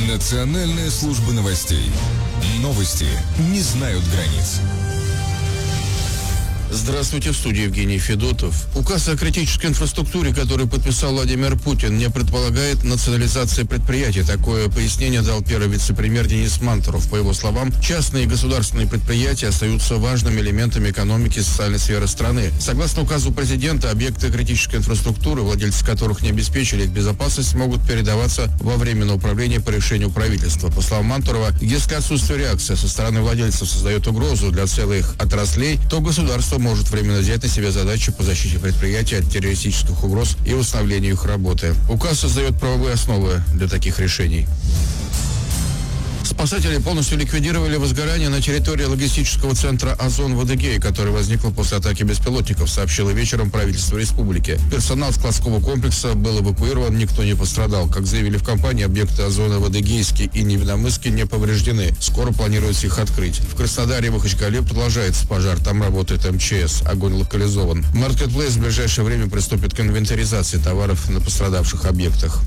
Национальная служба новостей. Новости не знают границ. Здравствуйте, в студии Евгений Федотов. Указ о критической инфраструктуре, который подписал Владимир Путин, не предполагает национализации предприятий. Такое пояснение дал первый вице-премьер Денис Мантуров. По его словам, частные и государственные предприятия остаются важными элементами экономики и социальной сферы страны. Согласно указу президента, объекты критической инфраструктуры, владельцы которых не обеспечили их безопасность, могут передаваться во временное управление по решению правительства. По словам Мантурова, если отсутствие реакции со стороны владельцев создает угрозу для целых отраслей, то государство может временно взять на себя задачи по защите предприятий от террористических угроз и восстановлению их работы. Указ создает правовые основы для таких решений. Спасатели полностью ликвидировали возгорание на территории логистического центра «Озон» в Адыгее, которое возникло после атаки беспилотников, сообщило вечером правительство республики. Персонал складского комплекса был эвакуирован, никто не пострадал. Как заявили в компании, объекты «Озона» в Адыгейске и Невиномысске не повреждены. Скоро планируется их открыть. В Краснодаре и Махачкале продолжается пожар. Там работает МЧС. Огонь локализован. Маркетплейс в ближайшее время приступит к инвентаризации товаров на пострадавших объектах.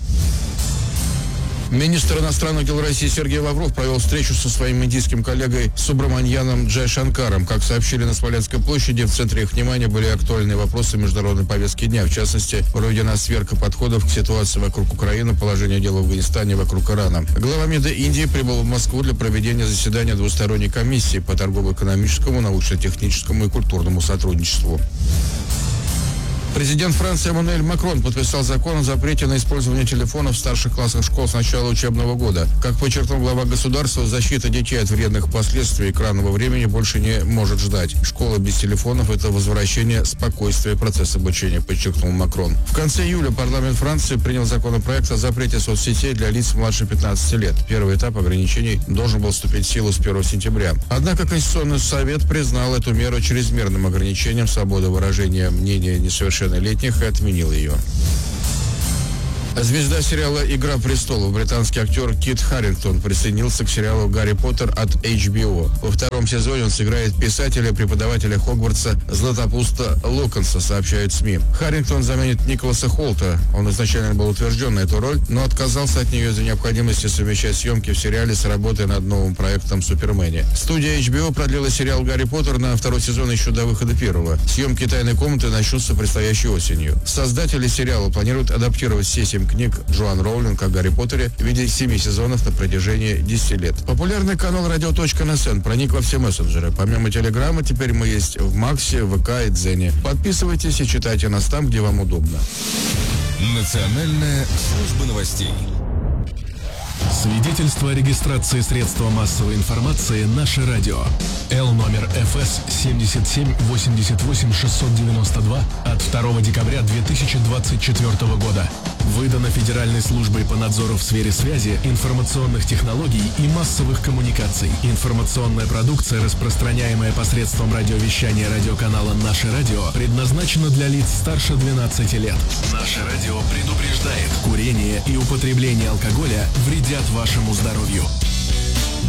Министр иностранных дел России Сергей Лавров провел встречу со своим индийским коллегой Субраманьяном Джайшанкаром. Как сообщили на Смоленской площади, в центре их внимания были актуальные вопросы международной повестки дня. В частности, проведена сверка подходов к ситуации вокруг Украины, положение дел в Афганистане, вокруг Ирана. Глава МИДа Индии прибыл в Москву для проведения заседания двусторонней комиссии по торгово-экономическому, научно-техническому и культурному сотрудничеству. Президент Франции Эммануэль Макрон подписал закон о запрете на использование телефонов в старших классах школ с начала учебного года. Как подчеркнул глава государства, защита детей от вредных последствий экранного времени больше не может ждать. Школа без телефонов – это возвращение спокойствия в процесс обучения, подчеркнул Макрон. В конце июля парламент Франции принял законопроект о запрете соцсетей для лиц младше 15 лет. Первый этап ограничений должен был вступить в силу с 1 сентября. Однако Конституционный совет признал эту меру чрезмерным ограничением свободы выражения мнения несовершеннолетних и отменил ее. Звезда сериала «Игра престолов» британский актер Кит Харингтон присоединился к сериалу «Гарри Поттер» от HBO. Во втором сезоне он сыграет писателя-преподавателя Хогвартса Златопуста Локонса, сообщают СМИ. Харингтон заменит Николаса Холта. Он изначально был утвержден на эту роль, но отказался от нее из-за необходимости совмещать съемки в сериале с работой над новым проектом «Супермене». Студия HBO продлила сериал «Гарри Поттер» на второй сезон еще до выхода первого. Съемки «Тайной комнаты» начнутся предстоящей осенью. Создатели сериала планируют адаптировать все 7 книг Джоан Роулинг о Гарри Поттере в виде 7 сезонов на протяжении 10 лет. Популярный канал Radio.NSN проник во все мессенджеры. Помимо Телеграма, теперь мы есть в Максе, ВК и Дзене. Подписывайтесь и читайте нас там, где вам удобно. Национальная служба новостей. Свидетельство о регистрации средства массовой информации «Наше радио». Л номер ФС 77-88-692 от 2 декабря 2024 года. Выдано Федеральной службой по надзору в сфере связи, информационных технологий и массовых коммуникаций. Информационная продукция, распространяемая посредством радиовещания радиоканала «Наше радио», предназначена для лиц старше 12 лет. «Наше радио» предупреждает: курение и употребление алкоголя вредят вашему здоровью.